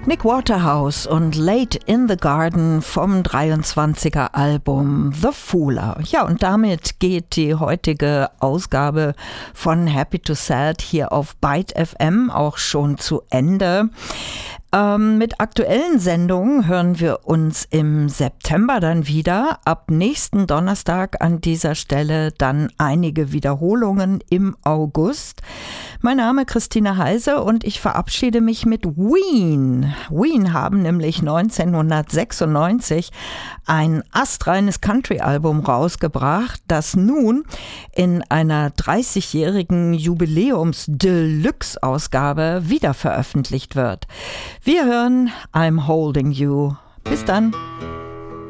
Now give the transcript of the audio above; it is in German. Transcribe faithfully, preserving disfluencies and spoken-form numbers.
Nick Waterhouse und Late in the Garden vom dreiundzwanziger Album The Fooler. Ja, und damit geht die heutige Ausgabe von Happy to Sad hier auf Byte F M auch schon zu Ende. Ähm, mit aktuellen Sendungen hören wir uns im September dann wieder. Ab nächsten Donnerstag an dieser Stelle dann einige Wiederholungen im August. Mein Name ist Christine Heise und ich verabschiede mich mit Ween. Ween haben nämlich neunzehnhundertsechsundneunzig ein astreines Country-Album rausgebracht, das nun in einer dreißigjährigen Jubiläums-Deluxe-Ausgabe wiederveröffentlicht wird. Wir hören I'm Holding You. Bis dann.